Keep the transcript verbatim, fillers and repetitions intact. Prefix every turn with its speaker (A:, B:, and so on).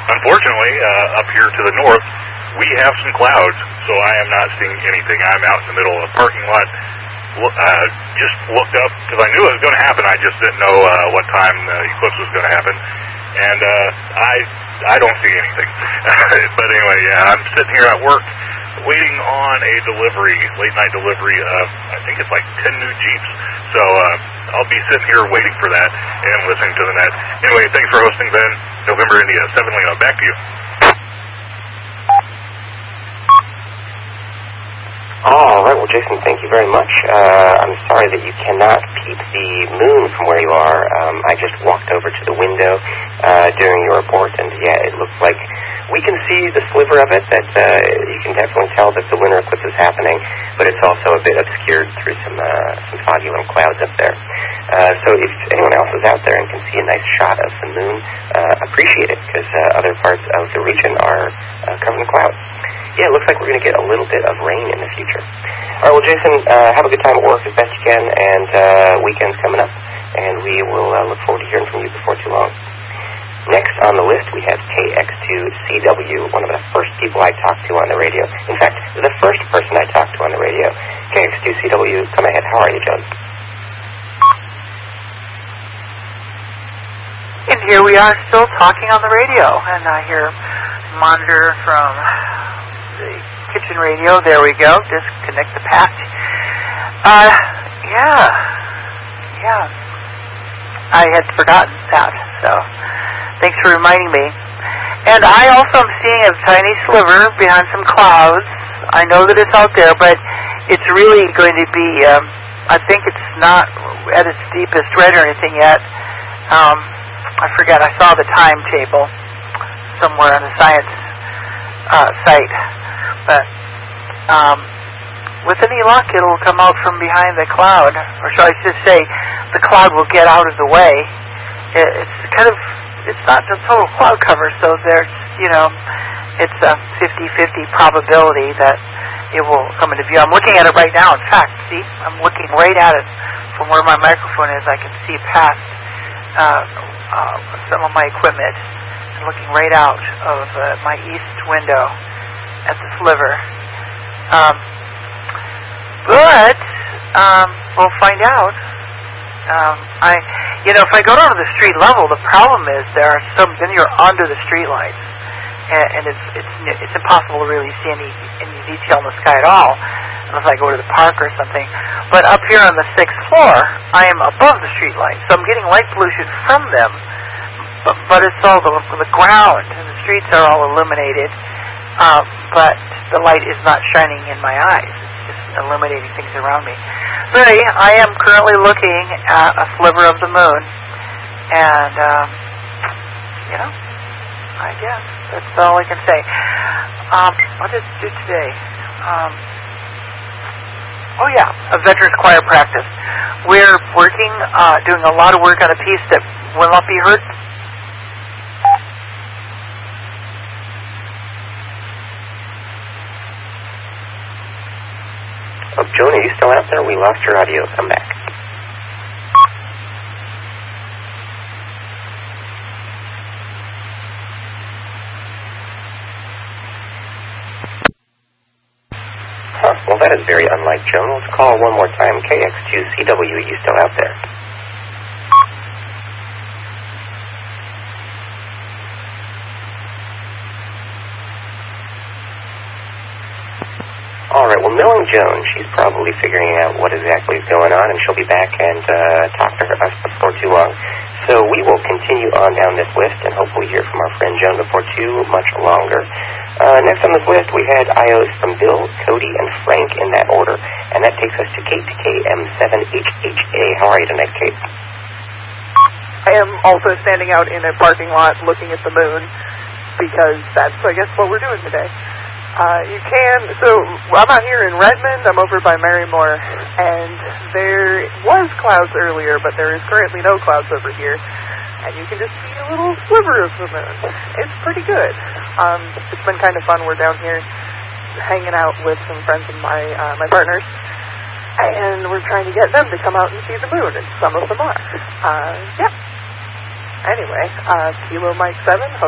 A: unfortunately, uh, up here to the north, we have some clouds, so I am not seeing anything. I'm out in the middle of a parking lot. Uh, just looked up because I knew it was going to happen. I just didn't know uh, what time the eclipse was going to happen, and uh, I I don't see anything. But anyway, yeah, I'm sitting here at work waiting on a delivery, late night delivery of I think it's like ten new Jeeps. So uh, I'll be sitting here waiting for that and listening to the net. Anyway, thanks for hosting, Ben. November India seven Leo. Back to you.
B: All right, well, Jason, thank you very much. Uh, I'm sorry that you cannot peep the moon from where you are. Um, I just walked over to the window uh, during your report, and yeah, it looks like we can see the sliver of it, that uh, you can definitely tell that the lunar eclipse is happening, but it's also a bit obscured through some, uh, some foggy little clouds up there. Uh, so if anyone else is out there and can see a nice shot of the moon, uh, appreciate it, because uh, other parts of the region are uh, covered in clouds. Yeah, it looks like we're going to get a little bit of rain in the future. All right, well, Jason, uh, have a good time at work as best you can, and uh, weekend's coming up, and we will uh, look forward to hearing from you before too long. Next on the list, we have K X two C W, one of the first people I talked to on the radio. In fact, the first person I talked to on the radio. K X two C W, come ahead. How are you, Joan?
C: And here we are still talking on the radio, and I hear monitor from the kitchen radio. There we go. Disconnect the patch. Uh, yeah. Yeah. I had forgotten that, so thanks for reminding me. And I also am seeing a tiny sliver behind some clouds. I know that it's out there, but it's really going to be, um, I think it's not at its deepest red or anything yet. Um, I forget. I saw the timetable somewhere on the science uh, site. But um, with any luck, it'll come out from behind the cloud, or shall I just say, the cloud will get out of the way. It, it's kind of, it's not the total cloud cover, so there's, you know, it's a fifty-fifty probability that it will come into view. I'm looking at it right now. In fact, see, I'm looking right at it from where my microphone is. I can see past uh, uh, some of my equipment and looking right out of uh, my east window at the sliver. Um, but um, we'll find out. Um, I, you know, if I go down to the street level, the problem is there are some. Then you're under the street lights, and, and it's it's it's impossible to really see any any detail in the sky at all, unless I go to the park or something. But up here on the sixth floor, I am above the street lights, so I'm getting light pollution from them. But, but it's all the, the ground, and the streets are all illuminated. Uh, but the light is not shining in my eyes. It's just illuminating things around me. So I am currently looking at a sliver of the moon, and, um, you know, I guess that's all I can say. Um, what did I do today? Um, oh, yeah, a veterans choir practice. We're working, uh, doing a lot of work on a piece that will not be heard.
B: Oh, Joan, are you still out there? We lost your audio. Come back. Huh, well, that is very unlike Joan. Let's call her one more time. K X two C W, are you still out there? All right, well, knowing Joan, she's probably figuring out what exactly is going on, and she'll be back and uh, talk to her, us before too long. So we will continue on down this list and hopefully hear from our friend Joan before too much longer. Uh, next on this list, we had I Os from Bill, Cody, and Frank in that order, and that takes us to Kate, K M seven H H A. How are you tonight, Kate?
D: I am also standing out in a parking lot looking at the moon, because that's, I guess, what we're doing today. Uh, you can, so I'm out here in Redmond. I'm over by Marymore, and there was clouds earlier, but there is currently no clouds over here, and you can just see a little sliver of the moon. It's pretty good. Um, it's been kind of fun. We're down here hanging out with some friends of my, uh, my partners, and we're trying to get them to come out and see the moon, and some of them are. Uh, yeah. Anyway, uh, Kilo Mike seven,